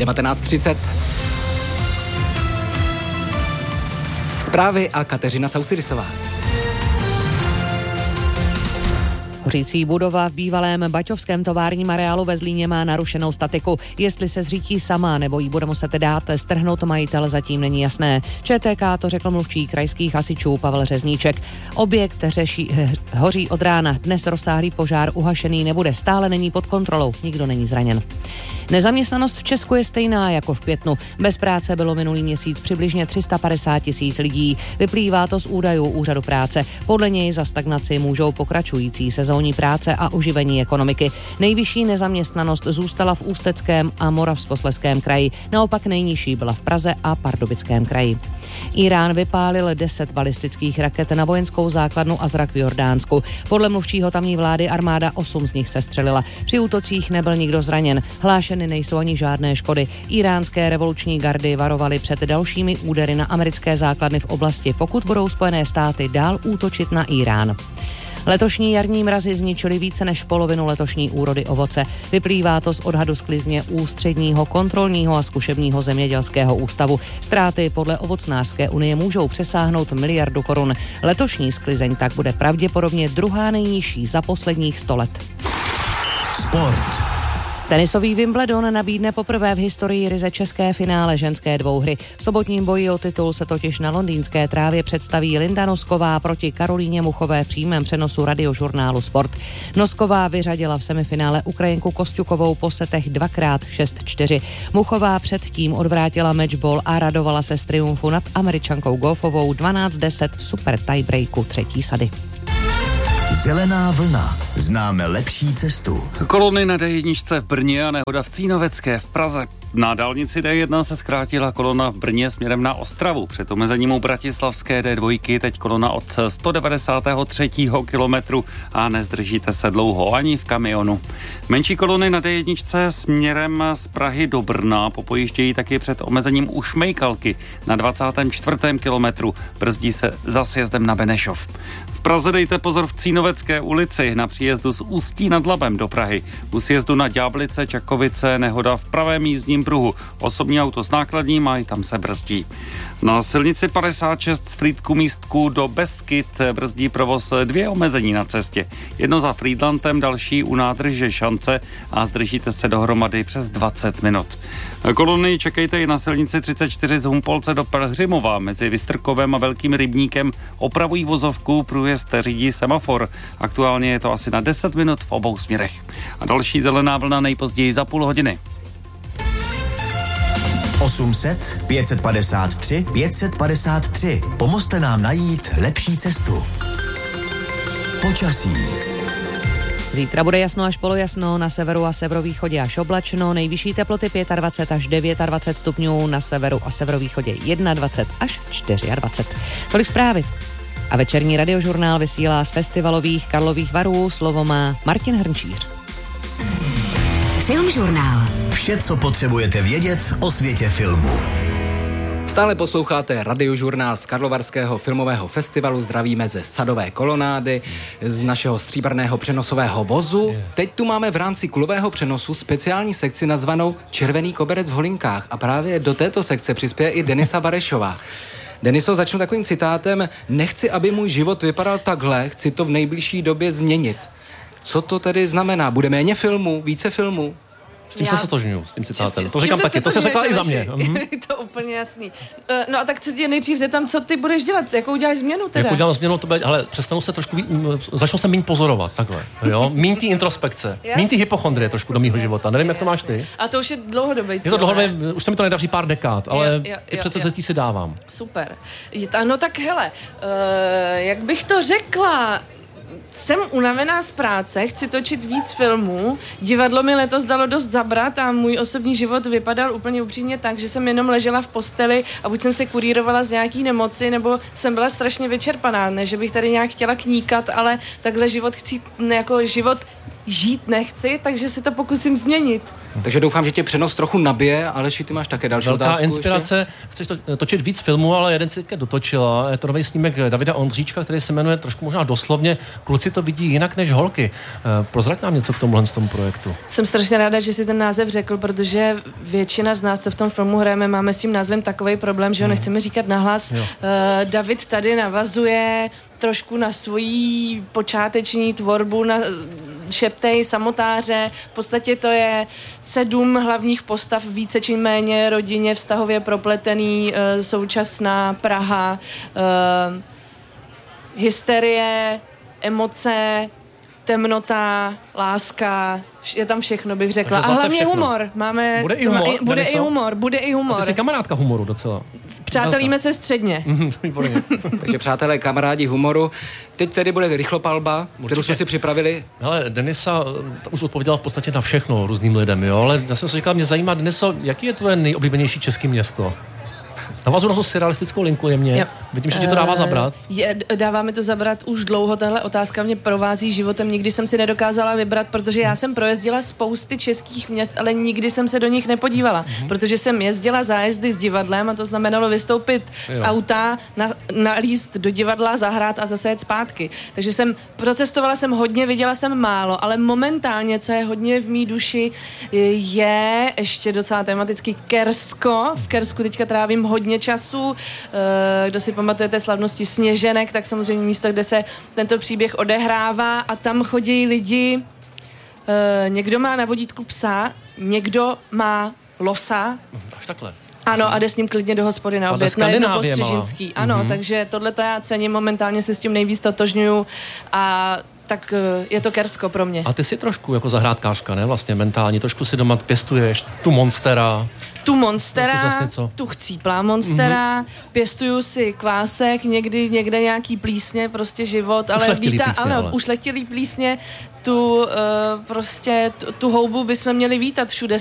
19:30. Zprávy a Kateřina Causirisová. Hořící budova v bývalém baťovském továrním areálu ve Zlíně má narušenou statiku. Jestli se zřítí sama nebo jí bude muset dát strhnout majitel, zatím není jasné. ČTK to řekl mluvčí krajských hasičů Pavel Řezníček. Objekt hoří od rána. Dnes rozsáhlý požár uhašený nebude. Stále není pod kontrolou. Nikdo není zraněn. Nezaměstnanost v Česku je stejná jako v květnu. Bez práce bylo minulý měsíc přibližně 350 000 lidí. Vyplývá to z údajů Úřadu práce. Podle něj za stagnaci můžou pokračující sezónní práce a oživení ekonomiky. Nejvyšší nezaměstnanost zůstala v Ústeckém a Moravskoslezském kraji. Naopak nejnižší byla v Praze a Pardubickém kraji. Irán vypálil 10 balistických raket na vojenskou základnu Azrak v Jordánsku. Podle mluvčího tamní vlády armáda 8 z nich sestřelila. Při útocích nebyl nikdo zraněn. Hlášeny nejsou ani žádné škody. Iránské revoluční gardy varovaly před dalšími údery na americké základny v oblasti, pokud budou Spojené státy dál útočit na Irán. Letošní jarní mrazy zničily více než polovinu letošní úrody ovoce. Vyplývá to z odhadu sklizně Ústředního kontrolního a zkušebního zemědělského ústavu. Ztráty podle Ovocnářské unie můžou přesáhnout 1 miliardu korun. Letošní sklizeň tak bude pravděpodobně druhá nejnižší za posledních 100 let. Sport. Tenisový Wimbledon nabídne poprvé v historii ryze české finále ženské dvouhry. V sobotním boji o titul se totiž na londýnské trávě představí Linda Nosková proti Karolíně Muchové v přímém přenosu radiožurnálu Sport. Nosková vyřadila v semifinále Ukrajinku Kosťukovou po setech 2x6-4. Muchová předtím odvrátila matchball a radovala se z triumfu nad Američankou Goffovou 12-10 v super tiebreaku třetí sady. Zelená vlna. Známe lepší cestu. Kolony na D1 v Brně a nehoda v Cínovecké v Praze. Na dálnici D1 se zkrátila kolona v Brně směrem na Ostravu. Před omezením u bratislavské D2 teď kolona od 193. kilometru a nezdržíte se dlouho ani v kamionu. Menší kolony na D1 směrem z Prahy do Brna popojíždějí taky před omezením u Šmejkalky na 24. kilometru. Brzdí se za sjezdem na Benešov. V Praze dejte pozor v Cínovecké ulici na příjezdu z Ústí nad Labem do Prahy. U sjezdu na Ďáblice, Čakovice, nehoda v pravém jízdním pruhu. Osobní auto s nákladním a i tam se brzdí. Na silnici 56 z Frýdku Místku do Beskyt brzdí provoz 2 omezení na cestě. Jedno za Frýdlantem, další u nádrže Šance a zdržíte se dohromady přes 20 minut. Kolony čekejte i na silnici 34 z Humpolce do Pelhřimova. Mezi Vystrkovem a Velkým Rybníkem opravují vozovku, průjezd řídí semafor. Aktuálně je to asi na 10 minut v obou směrech. A další zelená vlna nejpozději za půl hodiny. 800 553 553. Pomozte nám najít lepší cestu. Počasí. Zítra bude jasno až polojasno, na severu a severovýchodě až oblačno, nejvyšší teploty 25 až 29 stupňů, na severu a severovýchodě 21 až 24. Tolik zprávy. A večerní radiožurnál vysílá z festivalových Karlových Varů. Slovo má Martin Hrnčíř. Filmžurnál. Vše, co potřebujete vědět o světě filmu. Stále posloucháte radiožurnál z Karlovarského filmového festivalu. Zdravíme ze Sadové kolonády, z našeho stříbrného přenosového vozu. Teď tu máme v rámci kulového přenosu speciální sekci nazvanou Červený koberec v Holinkách. A právě do této sekce přispěje i Denisa Barešová. Deniso, začnu takovým citátem. Nechci, aby můj život vypadal takhle, chci to v nejbližší době změnit. Co to tedy znamená? Bude méně filmů, více filmů? S tím se stotožňuju, s tím citátem. To říkám taky, to jsem řekla i za mě. Je to úplně jasný. No a tak se tě nejdřív zeptám, co ty budeš dělat, jakou uděláš změnu teda? Jakou udělám změnu, to bude, ale přestanu se trošku, začnu se míň pozorovat, takhle, jo? Míň ty introspekce, míň ty hypochondrie trošku do mýho života, nevím, jak to máš ty. A to už je dlouhodobý cíl. Je to dlouhodobě, už se mi to nedaří pár dekád, ale ty předsevzetí si dávám. Super. No tak hele, jak bych to řekla... Jsem unavená z práce, chci točit víc filmů, divadlo mi letos dalo dost zabrat a můj osobní život vypadal úplně upřímně tak, že jsem jenom ležela v posteli a buď jsem se kurýrovala z nějaký nemoci, nebo jsem byla strašně vyčerpaná, ne, že bych tady nějak chtěla kníkat, ale takhle život chci, jako život žít nechci, takže si to pokusím změnit. Takže doufám, že tě přenos trochu nabije, Aleši, ty máš také další velká otázku. inspirace, chceš točit víc filmů, ale jeden si teďka dotočila. Je to nový snímek Davida Ondříčka, který se jmenuje trošku možná doslovně Kluci to vidí jinak než holky. Prozrať nám něco k tomu projektu. Jsem strašně ráda, že si ten název řekl, protože většina z nás, co v tom filmu hrajeme, máme s tím názvem takovej problém, že ho nechceme říkat nahlas. David tady navazuje trošku na svoji počáteční tvorbu, na šeptej, samotáře. V podstatě to je 7 hlavních postav, více či méně rodině vztahově propletený, současná Praha, hysterie, emoce, temnota, láska, je tam všechno, bych řekla. A hlavně všechno. Humor. Bude i humor? Bude i humor. A ty jsi kamarádka humoru docela. Přátelíme se středně. Takže přátelé, kamarádi humoru. Teď tedy bude rychlopalba, kterou jsme si připravili. Hele, Denisa už odpověděla v podstatě na všechno různým lidem, jo, ale já jsem si říkal, mě zajímá, Deniso, jaký je tvoje nejoblíbenější české město? Navazu na tu surrealistickou linku jemně. Vidím, že ti to dává zabrat. Dává mi to zabrat už dlouho. Tahle otázka mě provází životem. Nikdy jsem si nedokázala vybrat, protože já jsem projezdila spousty českých měst, ale nikdy jsem se do nich nepodívala. Protože jsem jezdila zájezdy s divadlem a to znamenalo vystoupit z auta, nalíst do divadla, zahrát a zase jet zpátky. Takže procestovala jsem hodně, viděla jsem málo, ale momentálně, co je hodně v mý duši, je ještě docela tematicky Kersko. V Kersku teďka trávím hodně času. Kdo si pamatujete slavnosti Sněženek, tak samozřejmě místo, kde se tento příběh odehrává a tam chodí lidi, někdo má na vodítku psa, někdo má losa. Až takhle. Ano, a jde s ním klidně do hospody na oběd, na jedno postřižinský. Ano, takže tohle to já cením, momentálně se s tím nejvíc totožňuju a tak je to Kersko pro mě. A ty jsi trošku jako zahrádkářka, ne? Vlastně mentálně, trošku si doma pěstuješ tu Monstera, tu chcíplá Monstera, pěstuju si kvásek, někde nějaký plísně, prostě život, ale ušlechtilý plísně, tu houbu bychom měli vítat všude